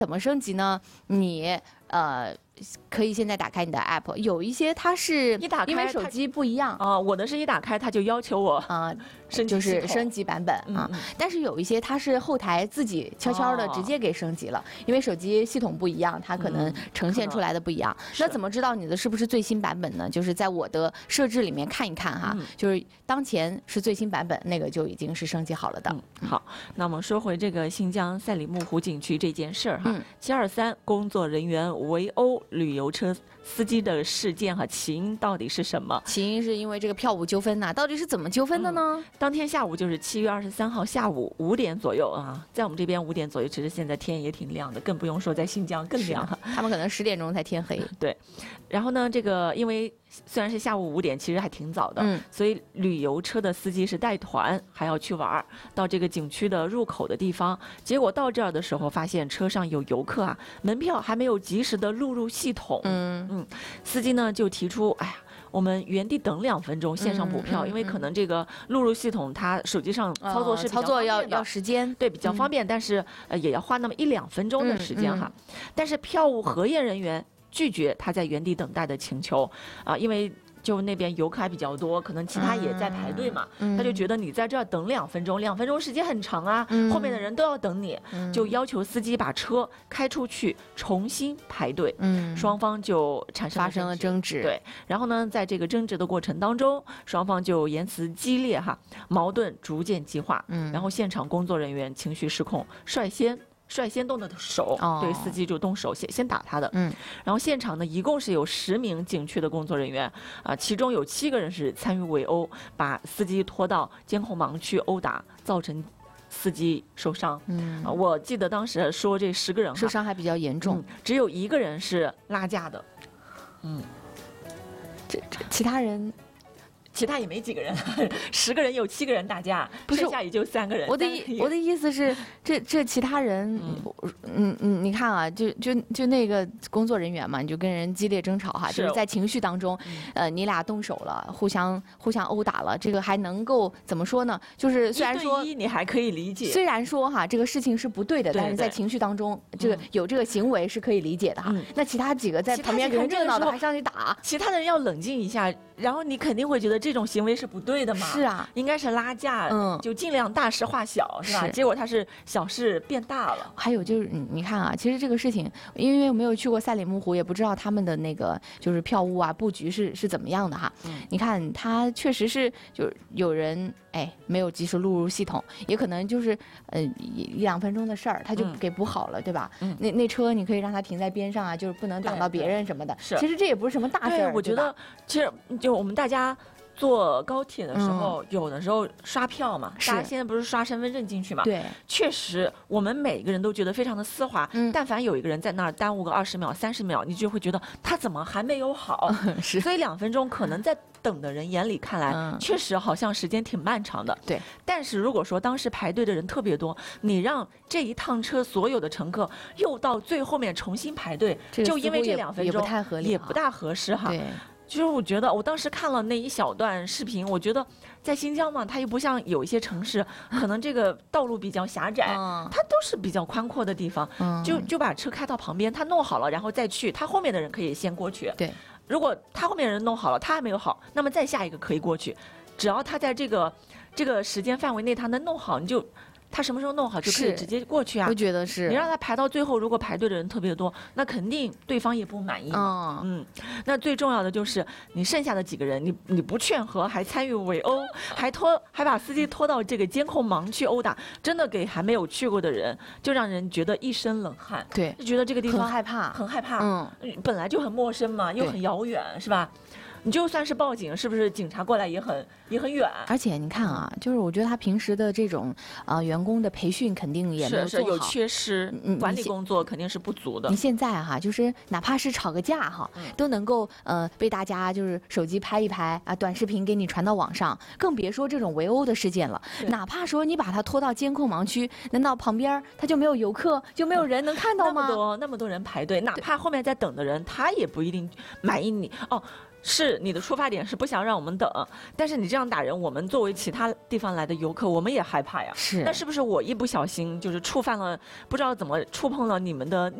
怎么升级呢？你可以现在打开你的 app， 有一些它是一打开因为手机不一样我的是一打开它就要求我就是升级版本但是有一些它是后台自己悄悄的直接给升级了，因为手机系统不一样，它可能呈现出来的不一样。那怎么知道你的是不是最新版本呢？就是在我的设置里面看一看哈，就是当前是最新版本，那个就已经是升级好了的。 好，那我们说回这个新疆赛里木湖景区这件事儿哈，723工作人员围殴旅游车司机的事件哈，起因到底是什么？ 起因是因为这个票务纠纷呐，到底是怎么纠纷的呢？ 当天下午就是7月23号下午5点左右啊，在我们这边5点左右，其实现在天也挺亮的，更不用说在新疆更亮哈。 他们可能10点钟才天黑。 对，然后呢，这个因为虽然是下午5点，其实还挺早的，所以旅游车的司机是带团还要去玩，到这个景区的入口的地方，结果到这儿的时候发现车上有游客门票还没有及时的录入系统，司机呢就提出，哎呀，我们原地等2分钟线上补票，因为可能这个录入系统它手机上操作是比较方便的要时间， 对，比较方便，但是也要花那么1-2分钟的时间哈。但是票务核验人员拒绝他在原地等待的请求因为就那边游客还比较多，可能其他也在排队嘛，他就觉得你在这儿等2分钟，2分钟时间很长啊，后面的人都要等你，就要求司机把车开出去重新排队，双方就发生了争执。对，然后呢，在这个争执的过程当中，双方就言辞激烈哈，矛盾逐渐激化，然后现场工作人员情绪失控，率先动的手，对司机就动手先打他的，然后现场呢一共是有10名景区的工作人员其中有7个人是参与围殴，把司机拖到监控盲区殴打，造成司机受伤。我记得当时说这10个人受伤还比较严重， 只有1个人是拉架的， 这其他也没几个人，10个人有7个人打架，剩下也就3个人。 我的意思是，这其他人，你看啊，就那个工作人员嘛，你就跟人激烈争吵哈，就是在情绪当中，你俩动手了，互相殴打了，这个还能够怎么说呢？就是虽然说 1对1你还可以理解， 虽然说哈这个事情是不对的，但是在情绪当中，这个有这个行为是可以理解的哈。那其他几个在旁边看热闹的还上去打， 其他人要冷静一下，然后你肯定会觉得这种行为是不对的嘛。 是啊， 应该是拉架，就尽量大事化小，是吧？结果他是小事变大了。 还有就是你看啊，其实这个事情，因为我没有去过赛里木湖，也不知道他们的那个就是票务布局是怎么样的哈。你看他确实是就有人没有及时录入系统，也可能就是1-2分钟的事儿，他就给补好了，对吧？那车你可以让他停在边上就是不能挡到别人什么的。其实这也不是什么大事儿。 我觉得其实就我们大家坐高铁的时候，有的时候刷票嘛，大家现在不是刷身份证进去嘛？ 对， 确实我们每个人都觉得非常的丝滑。但凡有一个人在那儿耽误个20秒、30秒，你就会觉得他怎么还没有好？所以2分钟可能在等的人眼里看来，确实好像时间挺漫长的。 对， 但是如果说当时排队的人特别多，你让这一趟车所有的乘客又到最后面重新排队，就因为这2分钟也不太合理， 也不大合适哈。 对。 就是我觉得，我当时看了那一小段视频，我觉得在新疆嘛，它又不像有一些城市，可能这个道路比较狭窄，它都是比较宽阔的地方，就把车开到旁边，他弄好了，然后再去，他后面的人可以先过去。 对， 如果他后面的人弄好了，他还没有好，那么再下一个可以过去，只要他在这个时间范围内他能弄好，他什么时候弄好就可以直接过去啊？ 我觉得是。 你让他排到最后，如果排队的人特别多，那肯定对方也不满意。那最重要的就是你剩下的几个人，你不劝和，还参与围殴，还把司机拖到这个监控盲区殴打，真的给还没有去过的人，就让人觉得一身冷汗。 对， 就觉得这个地方很害怕， 很害怕。本来就很陌生嘛，又很遥远，是吧？你就算是报警，是不是警察过来也很远？ 而且你看啊，就是我觉得他平时的这种员工的培训肯定也没有做好， 有缺失，管理工作肯定是不足的。 你现在哈，就是哪怕是吵个架哈，都能够被大家就是手机拍一拍短视频给你传到网上，更别说这种围殴的事件了。哪怕说你把他拖到监控盲区，难道旁边他就没有游客，就没有人能看到吗？ 那么多人排队，哪怕后面在等的人，他也不一定满意你哦。 是你的出发点是不想让我们等，但是你这样打人，我们作为其他地方来的游客，我们也害怕呀。 是， 那是不是我一不小心就是触犯了，不知道怎么触碰了你们的